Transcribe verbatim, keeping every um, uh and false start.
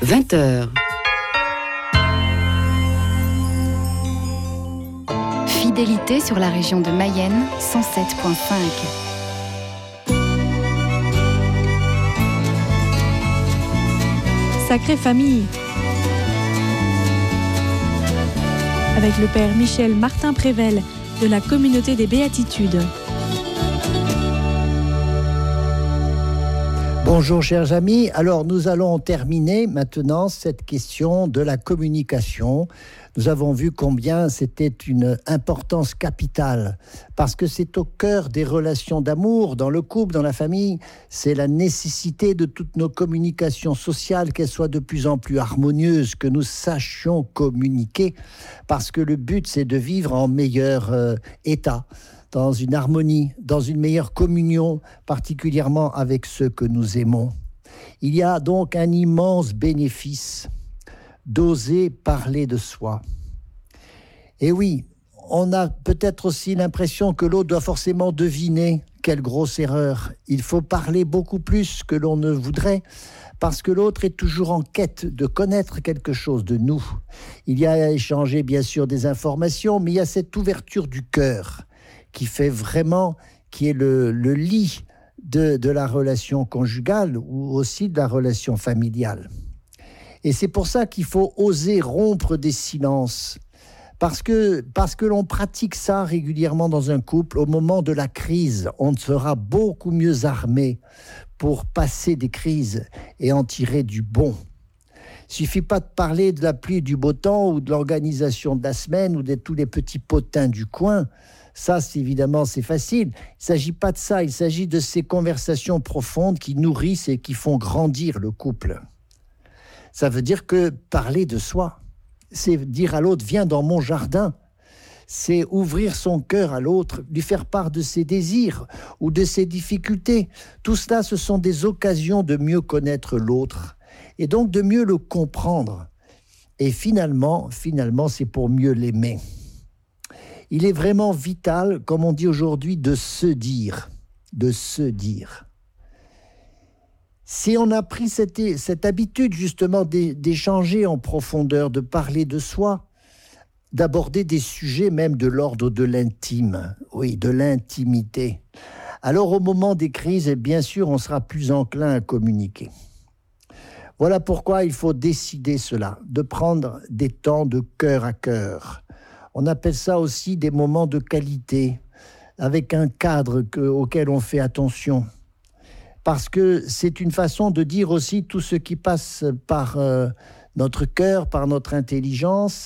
vingt heures. Fidélité sur la région de Mayenne, cent sept virgule cinq. Sacrée famille. Avec le père Michel Martin Prével de la communauté des Béatitudes. Bonjour chers amis, alors nous allons terminer maintenant cette question de la communication. Nous avons vu combien c'était une importance capitale, parce que c'est au cœur des relations d'amour, dans le couple, dans la famille. C'est la nécessité de toutes nos communications sociales, qu'elles soient de plus en plus harmonieuses, que nous sachions communiquer, parce que le but c'est de vivre en meilleur euh, état, dans une harmonie, dans une meilleure communion, particulièrement avec ceux que nous aimons. Il y a donc un immense bénéfice d'oser parler de soi. Et oui, on a peut-être aussi l'impression que l'autre doit forcément deviner quelle grosse erreur. Il faut parler beaucoup plus que l'on ne voudrait, parce que l'autre est toujours en quête de connaître quelque chose de nous. Il y a à échanger bien sûr des informations, mais il y a cette ouverture du cœur qui fait vraiment, qui est le, le lit de, de la relation conjugale ou aussi de la relation familiale. Et c'est pour ça qu'il faut oser rompre des silences, parce que, parce que l'on pratique ça régulièrement dans un couple. Au moment de la crise, on sera beaucoup mieux armé pour passer des crises et en tirer du bon. Il ne suffit pas de parler de la pluie et du beau temps ou de l'organisation de la semaine ou de tous les petits potins du coin. Ça, c'est, évidemment, c'est facile. Il ne s'agit pas de ça. Il s'agit de ces conversations profondes qui nourrissent et qui font grandir le couple. Ça veut dire que parler de soi, c'est dire à l'autre « viens dans mon jardin ». C'est ouvrir son cœur à l'autre, lui faire part de ses désirs ou de ses difficultés. Tout cela, ce sont des occasions de mieux connaître l'autre et donc de mieux le comprendre. Et finalement, finalement, c'est pour mieux l'aimer. Il est vraiment vital, comme on dit aujourd'hui, de se dire, de se dire. Si on a pris cette, cette habitude justement d'échanger en profondeur, de parler de soi, d'aborder des sujets même de l'ordre de l'intime, oui, de l'intimité, alors au moment des crises, bien sûr, on sera plus enclin à communiquer. Voilà pourquoi il faut décider cela, de prendre des temps de cœur à cœur. On appelle ça aussi des moments de qualité, avec un cadre que, auquel on fait attention. Parce que c'est une façon de dire aussi tout ce qui passe par euh, notre cœur, par notre intelligence,